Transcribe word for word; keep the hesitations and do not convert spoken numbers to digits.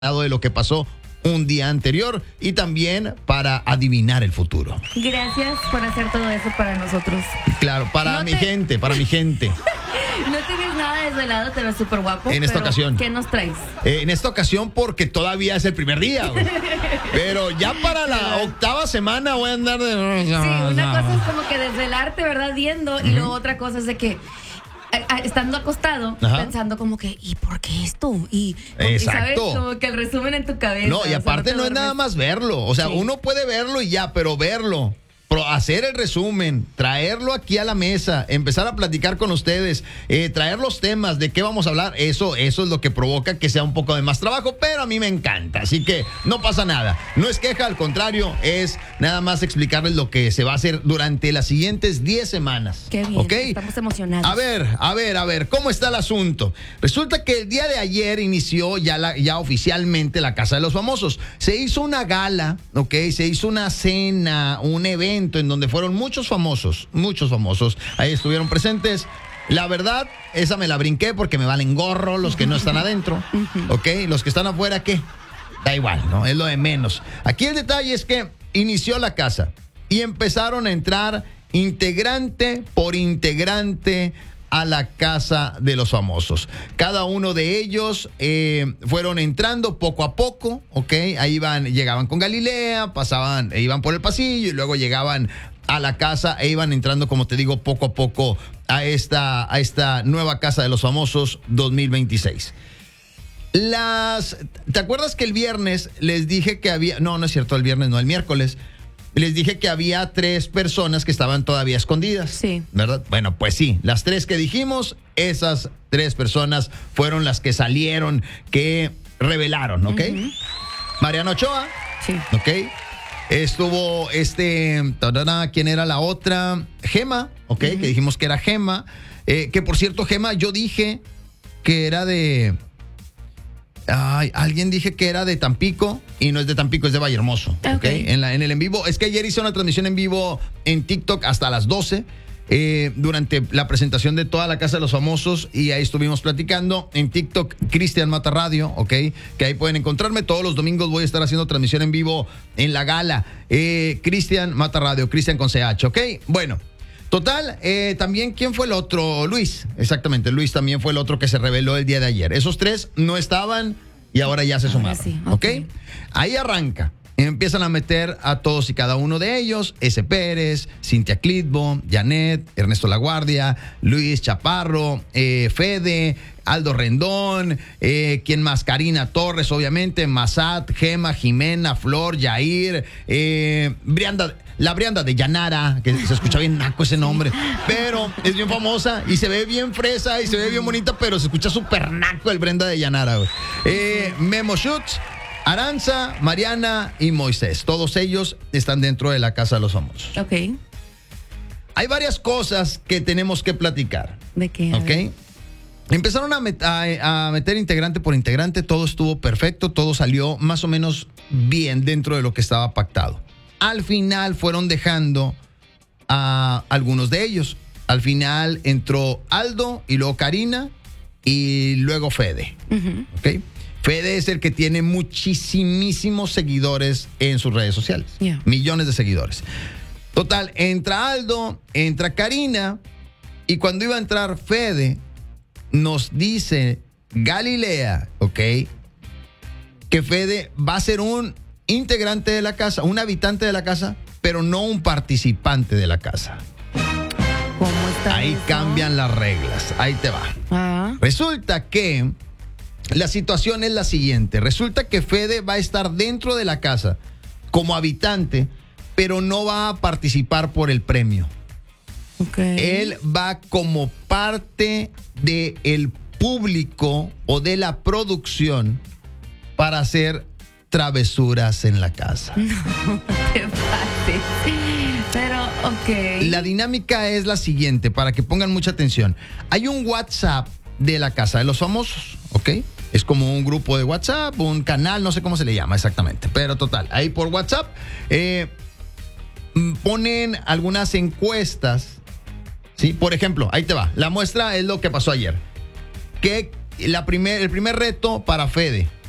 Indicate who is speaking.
Speaker 1: de lo que pasó un día anterior y también para adivinar el futuro.
Speaker 2: Gracias por hacer todo eso para nosotros.
Speaker 1: Claro, para
Speaker 2: No
Speaker 1: mi
Speaker 2: te-
Speaker 1: gente, para mi gente.
Speaker 2: No te ves nada desvelado, te ves súper guapo.
Speaker 1: En esta
Speaker 2: pero
Speaker 1: ocasión.
Speaker 2: ¿Qué nos traes?
Speaker 1: Eh, en esta ocasión porque todavía es el primer día, güey. Pero ya para la octava semana voy a andar de...
Speaker 2: Sí, una cosa es como que desvelarte, ¿verdad? Viendo, y luego otra cosa es de que a- a- estando acostado,
Speaker 1: Ajá.
Speaker 2: pensando como que, ¿y por qué esto? Y, y
Speaker 1: Exacto.
Speaker 2: sabes, como que el resumen en tu cabeza.
Speaker 1: No,
Speaker 2: o
Speaker 1: y
Speaker 2: sea,
Speaker 1: aparte
Speaker 2: te
Speaker 1: no es
Speaker 2: duermes.
Speaker 1: nada más verlo. O sea,
Speaker 2: Sí.
Speaker 1: uno puede verlo y ya, pero verlo, pro- hacer el resumen, traerlo aquí a la mesa, empezar a platicar con ustedes, eh, traer los temas de qué vamos a hablar, eso, eso es lo que provoca que sea un poco de más trabajo, pero a mí me encanta. Así que no pasa nada. No es queja, al contrario, es nada más explicarles lo que se va a hacer durante las siguientes diez semanas.
Speaker 2: Qué bien,
Speaker 1: ¿Ok?
Speaker 2: estamos emocionados.
Speaker 1: A ver, a ver, a ver, ¿cómo está el asunto? Resulta que el día de ayer inició ya, la, ya oficialmente la Casa de los Famosos. Se hizo una gala, ¿ok? Se hizo una cena, un evento en donde fueron muchos famosos, muchos famosos. Ahí estuvieron presentes. La verdad, esa me la brinqué porque me valen gorro los que no están adentro, ¿ok? Los que están afuera, ¿qué? Da igual, ¿no? Es lo de menos. Aquí el detalle es que inició la casa y empezaron a entrar integrante por integrante a la Casa de los Famosos. Cada uno de ellos eh, fueron entrando poco a poco, ¿ok? Ahí iban, llegaban con Galilea, pasaban, e iban por el pasillo y luego llegaban a la casa e iban entrando, como te digo, poco a poco a esta, a esta nueva Casa de los Famosos dos mil veintiséis. Las, ¿te acuerdas que el viernes les dije que había, no, no es cierto, el viernes no, el miércoles, les dije que había tres personas que estaban todavía escondidas?
Speaker 2: Sí.
Speaker 1: ¿Verdad? Bueno, pues sí, las tres que dijimos, esas tres personas fueron las que salieron, que revelaron, ¿ok? Mariana Ochoa,
Speaker 2: Sí.
Speaker 1: ¿ok? Estuvo este, tarara, ¿quién era la otra? Gema, ¿ok? Que dijimos que era Gema. Eh, que por cierto, Gema, yo dije que era de... Ay, alguien dije que era de Tampico y no es de Tampico, es de Vallehermoso, ¿ok?
Speaker 2: Ok.
Speaker 1: En, la, en el en vivo. Es que ayer hice una transmisión en vivo en TikTok hasta las doce. Eh, durante la presentación de toda la Casa de los Famosos, y ahí estuvimos platicando en TikTok, Cristian Mata Radio, ¿ok? Que ahí pueden encontrarme. Todos los domingos voy a estar haciendo transmisión en vivo en la gala. Eh, Cristian Mata Radio, Cristian con C H, ¿ok? Bueno, total, eh, también, ¿quién fue el otro? Luis, exactamente, Luis también fue el otro que se reveló el día de ayer. Esos tres no estaban y ahora ya se
Speaker 2: Ahora
Speaker 1: sumaron,
Speaker 2: sí,
Speaker 1: ¿ok?
Speaker 2: ok.
Speaker 1: Ahí arranca. Empiezan a meter a todos y cada uno de ellos: S. Pérez, Cintia Clitbo, Janet, Ernesto Laguardia, Luis Chaparro, eh, Fede, Aldo Rendón, eh, ¿quién más? Karina Torres, obviamente, Mazat, Gema, Jimena, Flor, Yair, eh, Brianda, la Brianda de Yanara, que se escucha bien naco ese nombre, pero es bien famosa y se ve bien fresa y se ve bien bonita, pero se escucha súper naco el Brenda de Yanara, güey. Eh, Memo Schutz, Aranza, Mariana y Moisés. Todos ellos están dentro de la Casa de los Famosos.
Speaker 2: Ok.
Speaker 1: Hay varias cosas que tenemos que platicar,
Speaker 2: ¿De qué? A
Speaker 1: ¿ok?
Speaker 2: ver.
Speaker 1: Empezaron a, met- a- a meter integrante por integrante, todo estuvo perfecto, todo salió más o menos bien dentro de lo que estaba pactado. Al final fueron dejando a algunos de ellos. Al final entró Aldo y luego Karina y luego Fede.
Speaker 2: Ujú.
Speaker 1: ¿Ok? Fede es el que tiene muchísimos seguidores en sus redes sociales.
Speaker 2: Yeah.
Speaker 1: Millones de seguidores. Total, entra Aldo, entra Karina, y cuando iba a entrar Fede, nos dice Galilea, ¿ok? Que Fede va a ser un integrante de la casa, un habitante de la casa, pero no un participante de la casa.
Speaker 2: ¿Cómo está
Speaker 1: Ahí
Speaker 2: eso?
Speaker 1: cambian las reglas. Ahí te va.
Speaker 2: Ah,
Speaker 1: Resulta que la situación es la siguiente. Resulta que Fede va a estar dentro de la casa como habitante, pero no va a participar por el premio.
Speaker 2: ok.
Speaker 1: Él va como parte del público o de la producción para hacer travesuras en la casa.
Speaker 2: Te pases. Pero, ok.
Speaker 1: La dinámica es la siguiente, para que pongan mucha atención. Hay un WhatsApp de la Casa de los Famosos, ¿ok? Es como un grupo de WhatsApp, un canal, no sé cómo se le llama exactamente, pero total, ahí por WhatsApp eh, ponen algunas encuestas, ¿sí? Por ejemplo, ahí te va, la muestra es lo que pasó ayer. Que la primer, el primer reto para Fede: